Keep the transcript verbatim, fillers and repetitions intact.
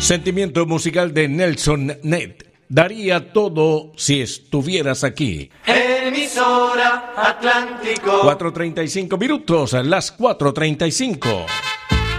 Sentimiento musical de Nelson Ned. Daría todo si estuvieras aquí. Emisora Atlántico. cuatro treinta y cinco minutos, las cuatro treinta y cinco.